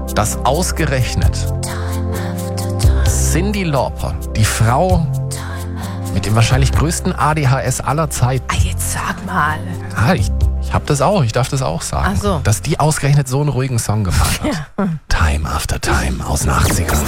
dass ausgerechnet Cyndi Lauper, die Frau mit dem wahrscheinlich größten ADHS aller Zeiten. Jetzt sag mal. Ja, ich hab das auch, ich darf das auch sagen. Ach so. Dass die ausgerechnet so einen ruhigen Song gemacht hat. Ja. Time After Time aus den 80ern.